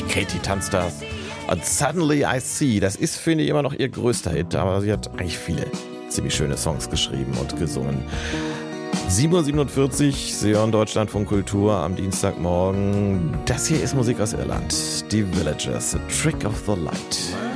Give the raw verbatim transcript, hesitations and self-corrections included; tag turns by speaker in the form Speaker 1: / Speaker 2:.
Speaker 1: Katie tanzt da. Und Suddenly I See, das ist, finde ich, immer noch ihr größter Hit, aber sie hat eigentlich viele ziemlich schöne Songs geschrieben und gesungen. sieben Uhr siebenundvierzig, Sie hören Deutschlandfunk Kultur am Dienstagmorgen. Das hier ist Musik aus Irland. Die Villagers, The Trick of the Light.